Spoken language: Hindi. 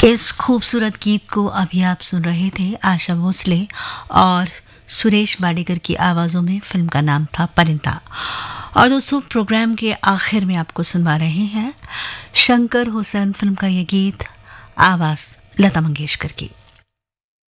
इस खूबसूरत गीत को अभी आप सुन रहे थे आशा भोसले और सुरेश वाडेकर की आवाज़ों में। फिल्म का नाम था परिंदा। और दोस्तों, प्रोग्राम के आखिर में आपको सुनवा रहे हैं शंकर हुसैन फिल्म का ये गीत, आवाज़ लता मंगेशकर की।